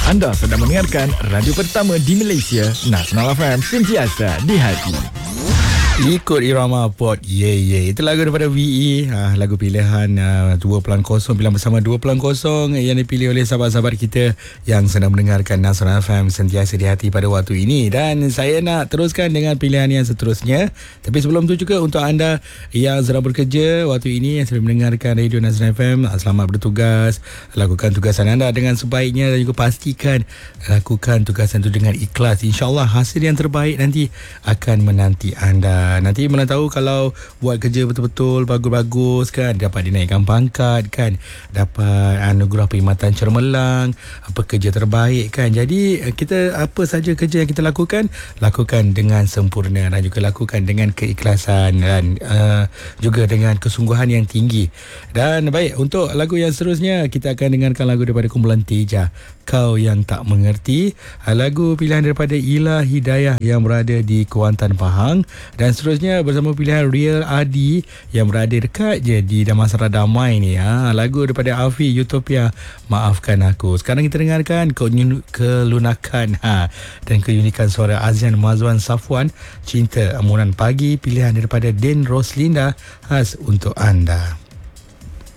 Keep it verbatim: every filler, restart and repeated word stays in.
Anda sedang mendengarkan radio pertama di Malaysia, Nasional F M, sentiasa di hati. Ikut irama pop, yeah yeah. Itu lagu daripada V E, ha, lagu pilihan uh, dua kosong Bilang Bersama dua kosong yang dipilih oleh sahabat-sahabat kita yang sedang mendengarkan Nasional F M sentiasa di hati pada waktu ini. Dan saya nak teruskan dengan pilihan yang seterusnya. Tapi sebelum tu juga untuk anda yang sedang bekerja waktu ini, yang sedang mendengarkan radio Nasional F M, selamat bertugas. Lakukan tugasan anda dengan sebaiknya dan juga pastikan lakukan tugasan itu dengan ikhlas. InsyaAllah hasil yang terbaik nanti akan menanti anda. Nanti mana tahu kalau buat kerja betul-betul bagus-bagus kan, dapat dinaikkan pangkat kan, dapat anugerah perkhidmatan cemerlang, apa kerja terbaik kan. Jadi kita apa saja kerja yang kita lakukan, lakukan dengan sempurna dan juga lakukan dengan keikhlasan dan uh, juga dengan kesungguhan yang tinggi. Dan baik, untuk lagu yang seterusnya kita akan dengarkan lagu daripada kumpulan Teja, Kau Yang Tak Mengerti. Lagu pilihan daripada Ila Hidayah yang berada di Kuantan, Pahang. Dan seterusnya bersama pilihan Real Adi yang berada dekat je di Damansara Damai ni. Ha, lagu daripada Afi, Utopia, Maafkan Aku. Sekarang kita dengarkan kelunakan ha, dan keunikan suara Azian Mazwan Safwan, Cinta Amuran Pagi, pilihan daripada Den Roslinda, khas untuk anda.